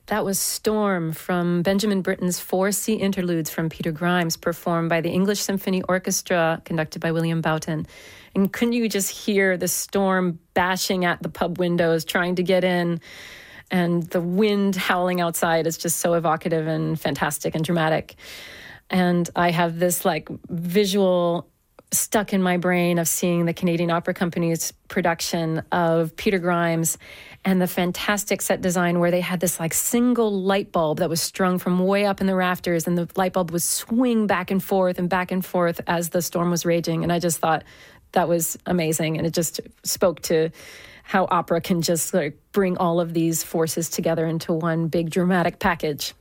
That was Storm from Benjamin Britten's Four Sea Interludes from Peter Grimes, performed by the English Symphony Orchestra, conducted by William Boughton. And couldn't you just hear the storm bashing at the pub windows, trying to get in? And the wind howling outside is just so evocative and fantastic and dramatic. And I have this like visual stuck in my brain of seeing the Canadian Opera Company's production of Peter Grimes and the fantastic set design where they had this like single light bulb that was strung from way up in the rafters, and the light bulb would swing back and forth as the storm was raging. And I just thought that was amazing. And it just spoke to how opera can just like bring all of these forces together into one big dramatic package.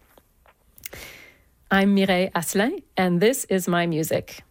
I'm Mireille Asselin, and this is my music.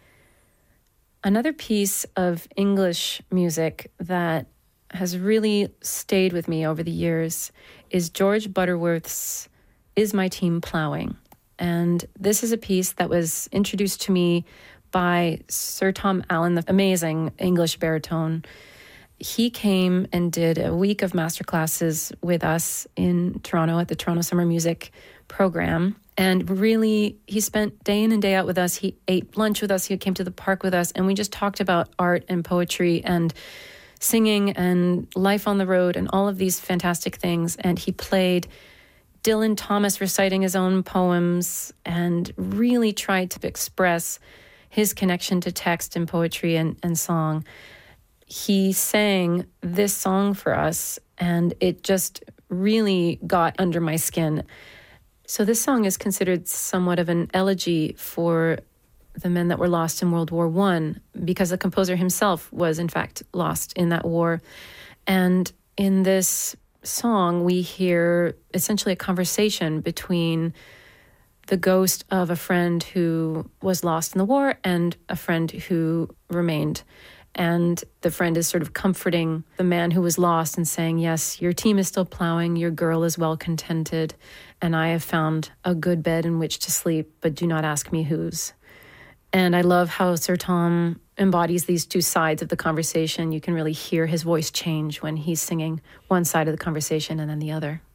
Another piece of English music that has really stayed with me over the years is George Butterworth's Is My Team Plowing? And this is a piece that was introduced to me by Sir Tom Allen, the amazing English baritone. He came and did a week of masterclasses with us in Toronto at the Toronto Summer Music Program. And really, he spent day in and day out with us. He ate lunch with us. He came to the park with us. And we just talked about art and poetry and singing and life on the road and all of these fantastic things. And he played Dylan Thomas reciting his own poems and really tried to express his connection to text and poetry and song. He sang this song for us, and it just really got under my skin. So this song is considered somewhat of an elegy for the men that were lost in World War I, because the composer himself was, in fact, lost in that war. And in this song, we hear essentially a conversation between the ghost of a friend who was lost in the war and a friend who remained. And the friend is sort of comforting the man who was lost and saying, yes, your team is still plowing, your girl is well contented, and I have found a good bed in which to sleep, but do not ask me whose. And I love how Sir Tom embodies these two sides of the conversation. You can really hear his voice change when he's singing one side of the conversation and then the other.